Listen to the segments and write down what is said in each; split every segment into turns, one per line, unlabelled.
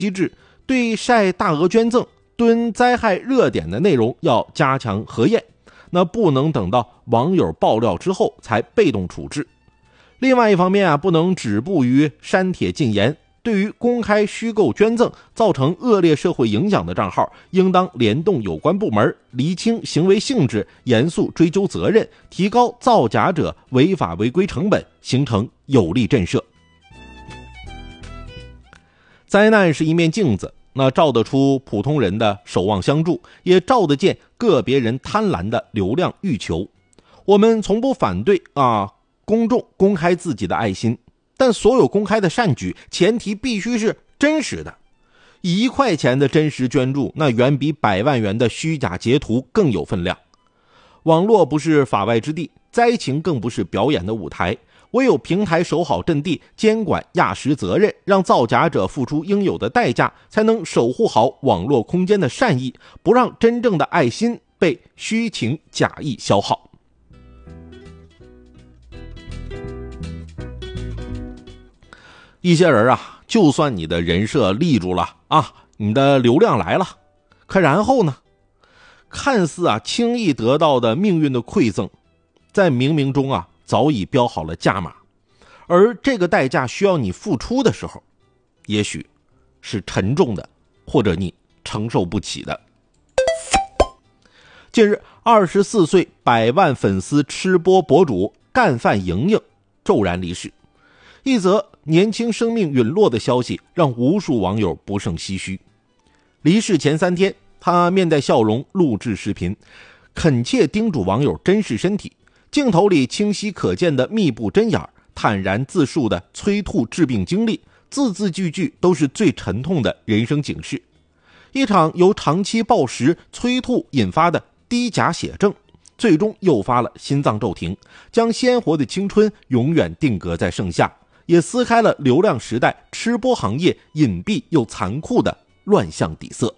机制，对晒大额捐赠、蹲灾害热点的内容要加强核验，那不能等到网友爆料之后才被动处置。另外一方面不能止步于删帖禁言，对于公开虚构捐赠造成恶劣社会影响的账号，应当联动有关部门，厘清行为性质，严肃追究责任，提高造假者违法违规成本，形成有力震慑。灾难是一面镜子，那照得出普通人的守望相助，也照得见个别人贪婪的流量欲求。我们从不反对公众公开自己的爱心，但所有公开的善举前提必须是真实的。1块钱的真实捐助，那远比100万元的虚假截图更有分量。网络不是法外之地，灾情更不是表演的舞台，唯有平台守好阵地，监管压实责任，让造假者付出应有的代价，才能守护好网络空间的善意，不让真正的爱心被虚情假意消耗。一些人就算你的人设立住了你的流量来了，可然后呢，看似轻易得到的命运的馈赠，在冥冥中早已标好了价码，而这个代价需要你付出的时候，也许是沉重的，或者你承受不起的。近日，24岁100万粉丝吃播博主干饭莹莹骤然离世，一则年轻生命陨落的消息让无数网友不胜唏嘘。离世前3天，他面带笑容录制视频，恳切叮嘱网友珍视身体，镜头里清晰可见的密布针眼，坦然自述的催吐治病经历，字字句句都是最沉痛的人生警示。一场由长期暴食催吐引发的低钾血症，最终诱发了心脏骤停，将鲜活的青春永远定格在盛夏，也撕开了流量时代吃播行业隐蔽又残酷的乱象底色。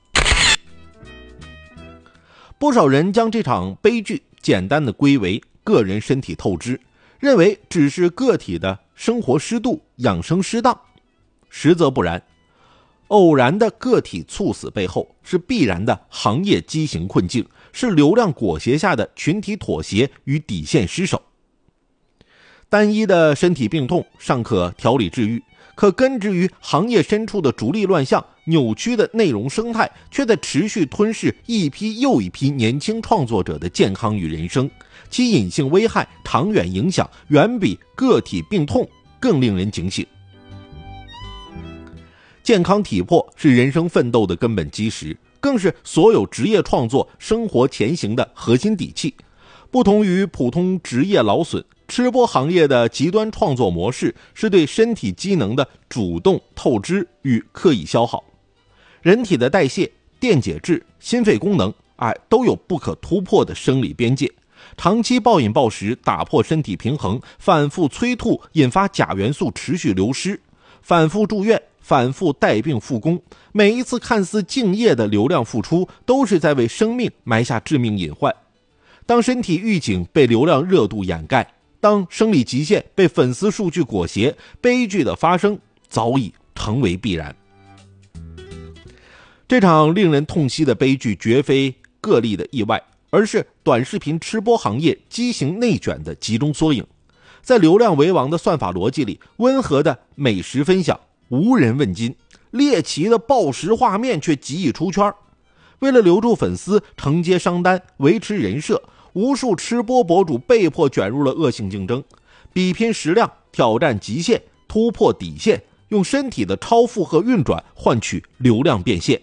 不少人将这场悲剧简单的归为个人身体透支，认为只是个体的生活失度、养生失当，实则不然。偶然的个体猝死背后，是必然的行业畸形困境，是流量裹挟下的群体妥协与底线失守。单一的身体病痛尚可调理治愈，可根植于行业深处的逐利乱象、扭曲的内容生态，却在持续吞噬一批又一批年轻创作者的健康与人生，其隐性危害、长远影响远比个体病痛更令人警醒。健康体魄是人生奋斗的根本基石，更是所有职业创作生活前行的核心底气。不同于普通职业劳损，吃播行业的极端创作模式是对身体机能的主动透支与刻意消耗。人体的代谢、电解质、心肺功能都有不可突破的生理边界。长期暴饮暴食打破身体平衡，反复催吐引发钾元素持续流失，反复住院，反复带病复工，每一次看似敬业的流量付出，都是在为生命埋下致命隐患。当身体预警被流量热度掩盖，当生理极限被粉丝数据裹挟，悲剧的发生早已成为必然。这场令人痛惜的悲剧绝非个例的意外，而是短视频吃播行业畸形内卷的集中缩影。在流量为王的算法逻辑里，温和的美食分享无人问津，猎奇的暴食画面却极易出圈。为了留住粉丝，承接商单，维持人设，无数吃播博主被迫卷入了恶性竞争，比拼食量，挑战极限，突破底线，用身体的超负荷运转换取流量变现。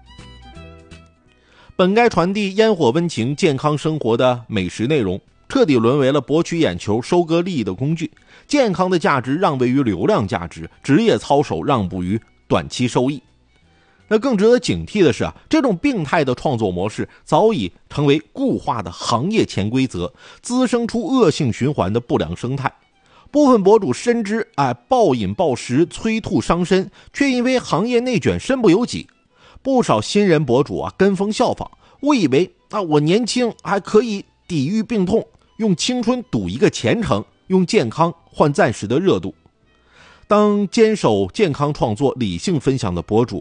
本该传递烟火温情、健康生活的美食内容，彻底沦为了博取眼球、收割利益的工具。健康的价值让位于流量价值，职业操守让步于短期收益。那更值得警惕的是这种病态的创作模式早已成为固化的行业潜规则，滋生出恶性循环的不良生态。部分博主深知暴饮暴食催吐伤身，却因为行业内卷身不由己。不少新人博主跟风效仿，误以为我年轻还可以抵御病痛，用青春赌一个前程，用健康换暂时的热度。 当坚守健康创作、理性分享的博主，